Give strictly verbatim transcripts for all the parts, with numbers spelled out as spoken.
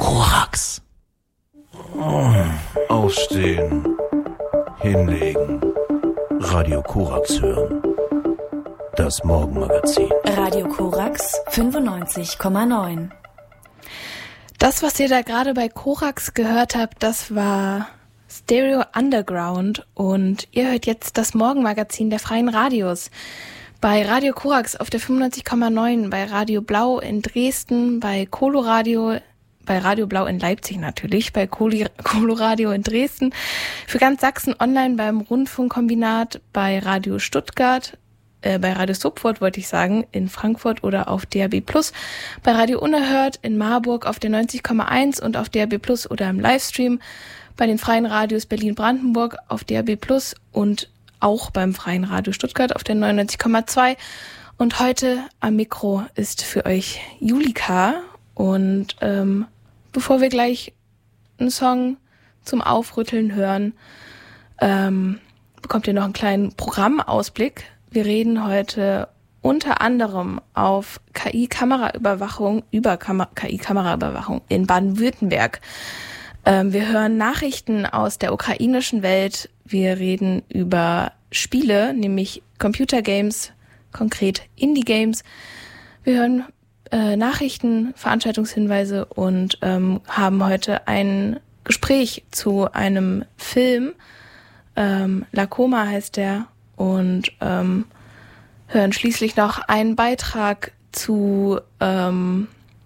Korax. Oh, aufstehen. Hinlegen. Radio Korax hören. Das Morgenmagazin. Radio Korax fünfundneunzig Komma neun. Das, was ihr da gerade bei Korax gehört habt, das war Stereo Underground und ihr hört jetzt das Morgenmagazin der Freien Radios. Bei Radio Korax auf der fünfundneunzig Komma neun, bei Radio Blau in Dresden, bei Coloradio, bei Radio Blau in Leipzig natürlich, bei Coloradio in Dresden, für ganz Sachsen online beim Rundfunkkombinat, bei Radio Stuttgart, äh, bei Radio Sopfort wollte ich sagen, in Frankfurt oder auf D A B plus, bei Radio Unerhört in Marburg auf der neunzig Komma eins und auf D A B plus oder im Livestream, bei den Freien Radios Berlin-Brandenburg auf D A B plus und auch beim Freien Radio Stuttgart auf der neunundneunzig Komma zwei. Und heute am Mikro ist für euch Julika. Und ähm, bevor wir gleich einen Song zum Aufrütteln hören, ähm, bekommt ihr noch einen kleinen Programmausblick. Wir reden heute unter anderem auf K I-Kameraüberwachung, über Kam- K I-Kameraüberwachung in Baden-Württemberg. Ähm, wir hören Nachrichten aus der ukrainischen Welt. Wir reden über Spiele, nämlich Computergames, konkret Indie-Games. Wir hören äh, Nachrichten, Veranstaltungshinweise und ähm, haben heute ein Gespräch zu einem Film. Ähm, La Coma heißt der. Und ähm, hören schließlich noch einen Beitrag zu... Ähm,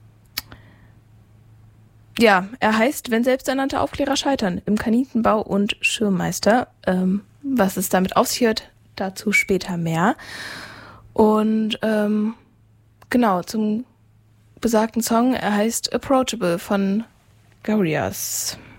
Ja, er heißt, wenn selbsternannte Aufklärer scheitern, im Kaninchenbau und Schirmmeister. Ähm, was es damit auf sich hört, dazu später mehr. Und ähm, genau, zum besagten Song, er heißt Approachable von Gorillaz.